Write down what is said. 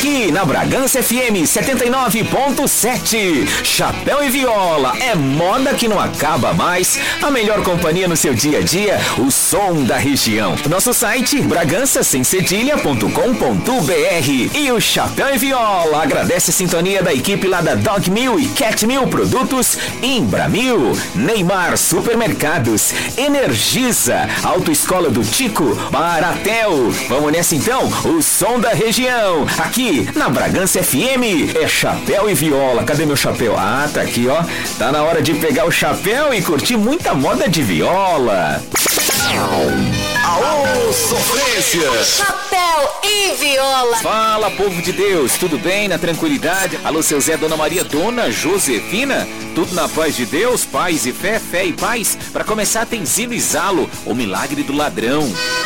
Aqui na Bragança FM 79.7. Chapéu e viola, é moda que não acaba mais. A melhor companhia no seu dia a dia, o som da região. Nosso site bragançasemcedilha.com.br. E o Chapéu e Viola agradece a sintonia da equipe lá da Dog Mil e Cat Mil Produtos, Imbramil, Neymar Supermercados, Energisa, Autoescola do Tico, Baratel. Vamos nessa então, o som da região. Aqui na Bragança FM é Chapéu e Viola. Cadê meu chapéu? Ah, tá aqui, ó. Tá na hora de pegar o chapéu e curtir muita moda de viola. Aô, sofrência! Chapéu e viola. Fala, povo de Deus, tudo bem? Na tranquilidade? Alô, seu Zé, Dona Maria, Dona Josefina? Tudo na paz de Deus, paz e fé, fé e paz? Para começar tem Zilo e Zalo, o milagre do ladrão.